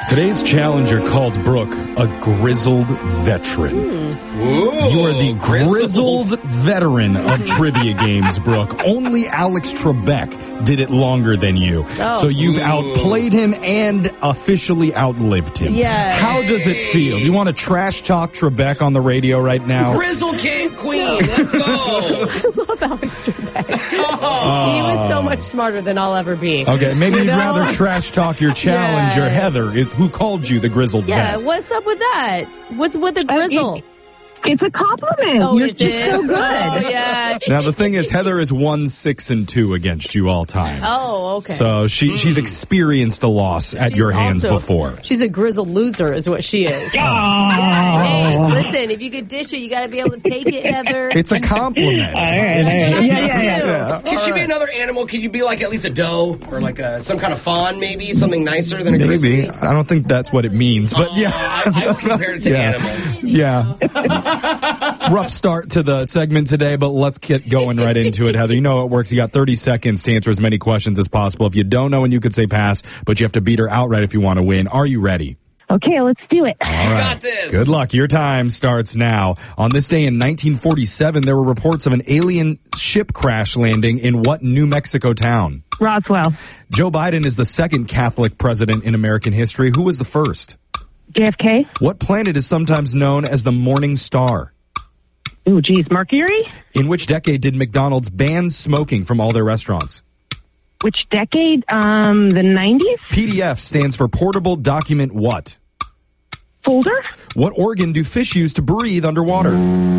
Today's challenger called Brooke a grizzled veteran. Ooh, You are the grizzled veteran of trivia games, Brooke. Only Alex Trebek did it longer than you. Oh. So you've outplayed him and officially outlived him. Yeah. How does it feel? Do you want to trash talk Trebek on the radio right now? Grizzle King Queen, let's go. I love Alex Trebek. He was so much smarter than I'll ever be. Okay, maybe You you'd know? rather trash talk your challenger, Yeah. Heather, who called you the grizzled Yeah, vet. what's up with that? What's with the grizzle? It's a compliment. Oh, You're is it? so good. Oh, yeah. Now, the thing is, Heather is 1-6-2 against you all time. Oh, okay. So she's experienced a loss at She's your hands also- before. She's a grizzled loser is what she is. Yeah, hey, listen, if you could dish it, you got to be able to take it, Heather. It's a compliment. All right. Yeah. Could you be another animal? Could you be like at least a doe or like some kind of fawn, maybe something nicer than a Maybe. grizzly? I don't think that's what it means, but yeah. I would compare it to Yeah. animals. Yeah. Rough start to the segment today, but let's get going right into it, Heather. You know how it works. You got 30 seconds to answer as many questions as possible. If you don't know, and you could say pass, but you have to beat her outright if you want to win. Are you ready? Okay, let's do it. All right. got this. Good luck. Your time starts now. On this day in 1947, there were reports of an alien ship crash landing in what New Mexico town? Roswell, Joe Biden is the second Catholic president in American history. Who was the first? JFK. What planet is sometimes known as the morning star? Ooh, geez, Mercury. In which decade did McDonald's ban smoking from all their restaurants? Which decade? The 90s. PDF stands for portable document what? Folder. What organ do fish use to breathe underwater?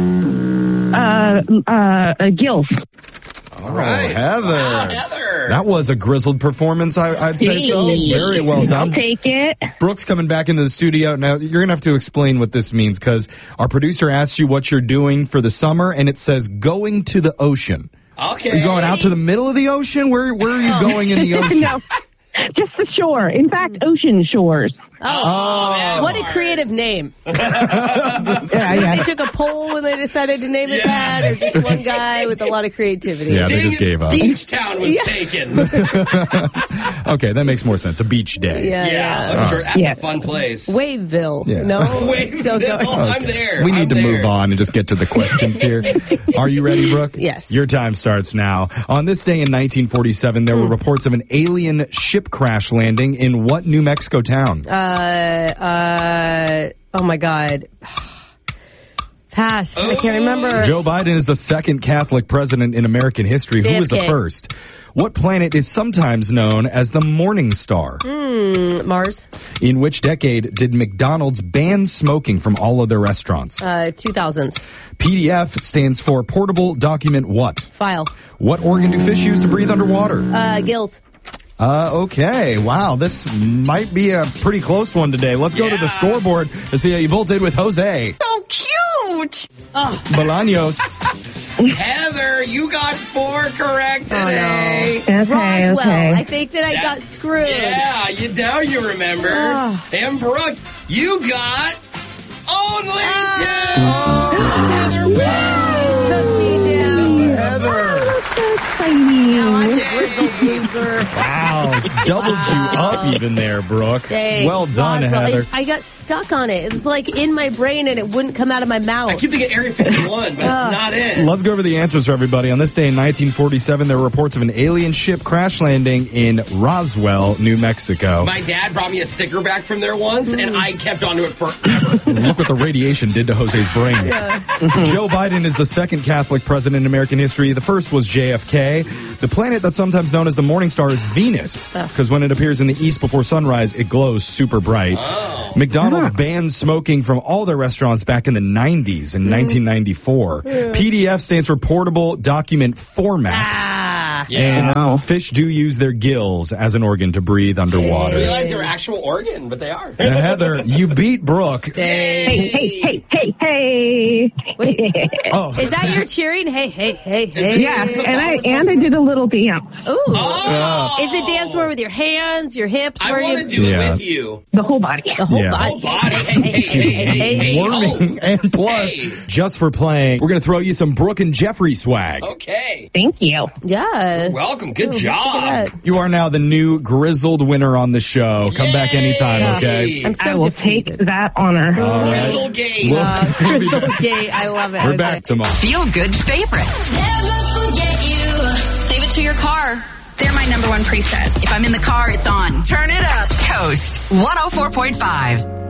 Gills. All right. Heather. Wow, Heather. That was a grizzled performance, I'd say so. Very well I'll done. take it. Brooke's coming back into the studio. Now, you're going to have to explain what this means because our producer asked you what you're doing for the summer, and it says going to the ocean. Okay. Are you going out to the middle of the ocean? Where are you going in the ocean? No, just the shore. In fact, ocean shores. man. What a creative name. Yeah. They took a poll when they decided to name it that, or just one guy with a lot of creativity. Yeah, they Dang just it, gave up. Beach Town was taken. Okay, that makes more sense. A beach day. Yeah. I'm sure that's Yeah. a fun place. Waveville. Yeah. No? Wait, Still going. I'm there. We need I'm to there. move on and just get to the questions here. Are you ready, Brooke? Yes. Your time starts now. On this day in 1947, there were reports of an alien ship crash landing in what New Mexico town? Oh my God. Pass. I can't remember. Joe Biden is the second Catholic president in American history. Who was the JFK. first? What planet is sometimes known as the morning star? Mars. In which decade did McDonald's ban smoking from all of their restaurants? 2000s. PDF stands for portable document what? File. What organ do fish use to breathe underwater? Gills. Okay. Wow. This might be a pretty close one today. Let's go to the Yeah. scoreboard to see how you both did with Jose. So cute! Bolaños. Heather, you got 4 correct today. Okay, Roswell. okay. I think that I got screwed. Yeah, you remember. Oh. And Brooke, you got only 2. Oh. Heather wins. Took me down. Heather. So exciting. Now I'm a grizzled loser. Wow. Doubled you up even there, Brooke. Dang. Well done, Roswell. Heather. I got stuck on it. It was like in my brain and it wouldn't come out of my I mouth. keep thinking Area 51, but it's not it. Let's go over the answers for everybody. On this day in 1947, there were reports of an alien ship crash landing in Roswell, New Mexico. My dad brought me a sticker back from there once, and I kept onto it forever. Look what the radiation did to Jose's brain. Joe Biden is the second Catholic president in American history. The first was JFK. The planet that's sometimes known as the morning star is Venus, because when it appears in the east before sunrise, it glows super bright. McDonald's banned smoking from all their restaurants back in the 90s in 1994. PDF stands for portable document format. Yeah. And fish do use their gills as an organ to breathe I underwater. realize they're actual organ, but they are. Now, Heather, you beat Brooke. Hey. Wait, Oh, is that your cheering? Hey, hey, hey, hey. Yeah, and I did a little dance. Ooh. Oh. Is it dance more with your hands, your hips? I where want you to do Yeah. it with you. The whole body. the whole Yeah. body? Whole body. Hey. worming. And plus, Hey. just for playing, we're going to throw you some Brooke and Jeffrey swag. Okay. Thank you. Yeah. you. Welcome. Good Look job. at that. You are now the new grizzled winner on the show. Come back anytime, okay? I'm so I will defeated. take that honor. All right. Grizzlegate. Grizzlegate. I love it. We're Jose. back tomorrow. Feel good favorites. Never forget you. Save it to your car. They're my number one preset. If I'm in the car, it's on. Turn it up. Coast 104.5.